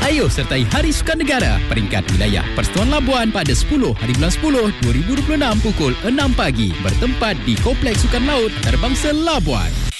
Ayo sertai Hari Sukan Negara peringkat wilayah Persatuan Labuan pada 10 hari bulan 10 2026 pukul 6 pagi bertempat di Kompleks Sukan Laut Antarabangsa Labuan.